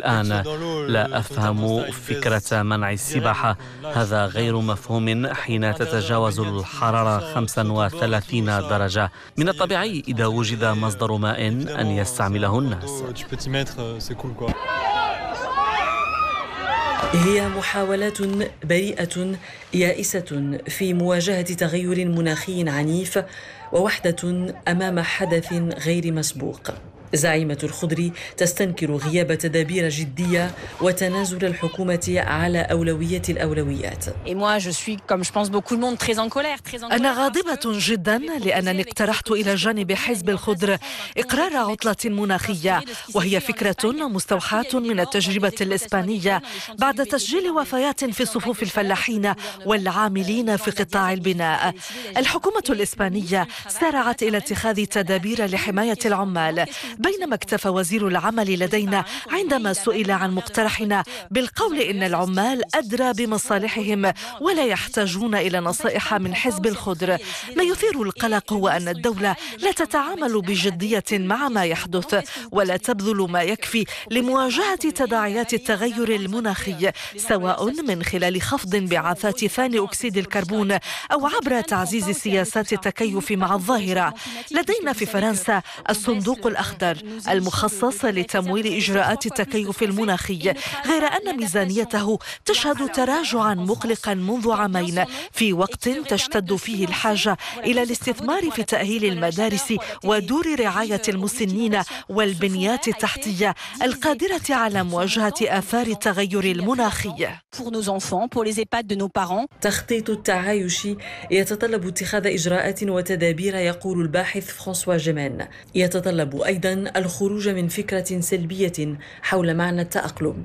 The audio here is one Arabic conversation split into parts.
الآن. لا أفهم فكرة منع السباحة، هذا غير مفهوم حين تتجاوز الحرارة 35 درجة. من الطبيعي إذا وجد مصدر ماء أن يستعمله الناس. هي محاولات بريئة يائسة في مواجهة تغير مناخي عنيف ووحدة أمام حدث غير مسبوق. زعيمة الخضر تستنكر غياب تدابير جدية وتنازل الحكومة على أولوية الأولويات. أنا غاضبة جدا لأنني اقترحت إلى جانب حزب الخضر إقرار عطلة مناخية، وهي فكرة مستوحاة من التجربة الإسبانية بعد تسجيل وفيات في صفوف الفلاحين والعاملين في قطاع البناء. الحكومة الإسبانية سارعت إلى اتخاذ تدابير لحماية العمال، بينما اكتفى وزير العمل لدينا عندما سئل عن مقترحنا بالقول إن العمال أدرى بمصالحهم ولا يحتاجون إلى نصائح من حزب الخضر. ما يثير القلق هو أن الدولة لا تتعامل بجدية مع ما يحدث ولا تبذل ما يكفي لمواجهة تداعيات التغير المناخي، سواء من خلال خفض انبعاثات ثاني أكسيد الكربون أو عبر تعزيز سياسات التكيف مع الظاهرة. لدينا في فرنسا الصندوق الأخضر المخصص لتمويل إجراءات التكيف المناخي، غير أن ميزانيته تشهد تراجعا مقلقا منذ عامين في وقت تشتد فيه الحاجة إلى الاستثمار في تأهيل المدارس ودور رعاية المسنين والبنيات التحتية القادرة على مواجهة آثار التغير المناخي. تخطيط التعايش يتطلب اتخاذ إجراءات وتدابير، يقول الباحث فرانسوا جيمين. يتطلب أيضا الخروج من فكرة سلبية حول معنى التأقلم.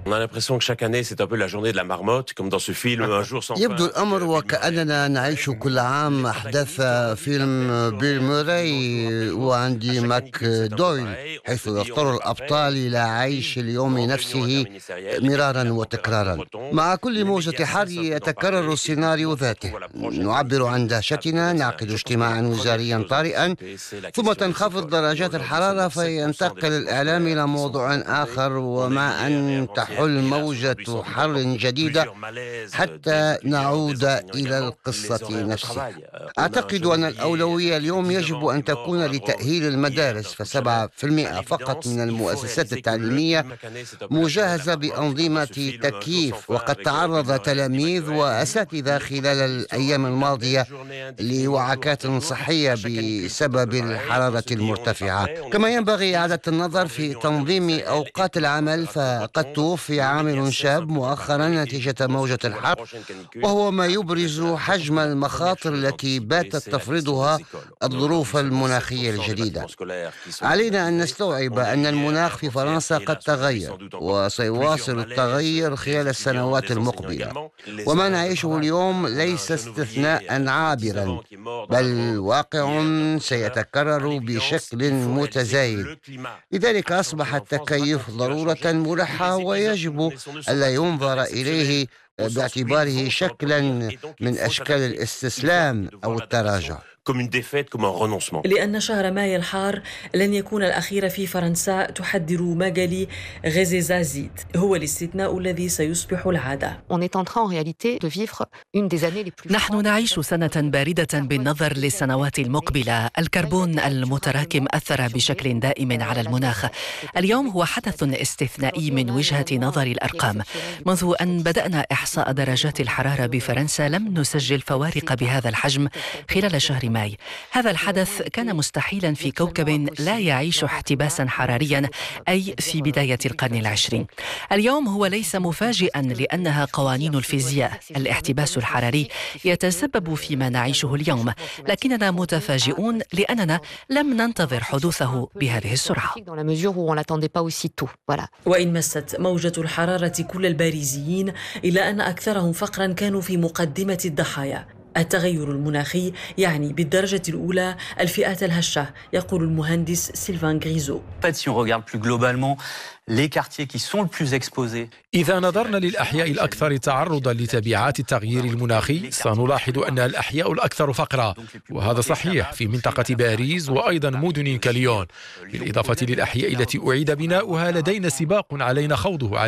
يبدو الأمر وكأننا نعيش كل عام أحداث فيلم بيل موري وأندي ماك دويل، حيث يضطر الأبطال إلى عيش اليوم نفسه مرارا وتكرارا. مع كل موجة حر يتكرر السيناريو ذاته، نعبر عن دهشتنا، نعقد اجتماعا وزاريا طارئا، ثم تنخفض درجات الحرارة فينتقل الإعلام إلى موضوع آخر، ومع أن تحل موجة حر جديدة حتى نعود إلى القصة نفسها. أعتقد أن الأولوية اليوم يجب أن تكون لتأهيل المدارس، ف7% فقط من المؤسسات التعليمية مجهزة بأنظمة تكييف، وقد تعرض تلاميذ وأساتذة خلال الأيام الماضية لوعكات صحية بسبب الحرارة المرتفعة. كما ينبغي إعادة النظر في تنظيم أوقات العمل، فقد توفي عامل شاب مؤخرا نتيجة موجة الحر، وهو ما يبرز حجم المخاطر التي باتت تفرضها الظروف المناخية الجديدة. علينا أن نستوعب أن المناخ في فرنسا قد تغير وسيواصل التغير خلال السنوات المقبلة، وما نعيشه اليوم ليس استثناء عابرا، بل واقع سيتكرر بشكل متزايد. لذلك أصبح التكيف ضرورة ملحة، ويجب ألا ينظر إليه باعتباره شكلا من أشكال الاستسلام أو التراجع. لأن شهر مايو الحار لن يكون الأخير في فرنسا، تحذر ماغالي غزيزازيد. هو الاستثناء الذي سيصبح العادة. نحن نعيش سنة باردة بالنظر للسنوات المقبلة. الكربون المتراكم أثر بشكل دائم على المناخ. اليوم هو حدث استثنائي من وجهة نظر الأرقام. منذ أن بدأنا إحصاء درجات الحرارة بفرنسا لم نسجل فوارق بهذا الحجم خلال شهر ماي. هذا الحدث كان مستحيلا في كوكب لا يعيش احتباسا حراريا، أي في بداية القرن العشرين. اليوم هو ليس مفاجئا لأنها قوانين الفيزياء. الاحتباس الحراري يتسبب فيما نعيشه اليوم، لكننا متفاجئون لأننا لم ننتظر حدوثه بهذه السرعة. وإن مست موجة الحرارة كل الباريزيين، إلا أن أكثرهم فقرا كانوا في مقدمة الضحايا. التغير المناخي يعني بالدرجة الأولى الفئات الهشة، يقول المهندس سيلفان غريزو. إذا نظرنا للأحياء الأكثر تعرضاً لتبعات التغيير المناخي سنلاحظ أن الأحياء الأكثر فقراً، وهذا صحيح في منطقة باريس وأيضاً مدن كليون، بالإضافة للأحياء التي أعيد بناؤها لدينا سباق علينا خوضه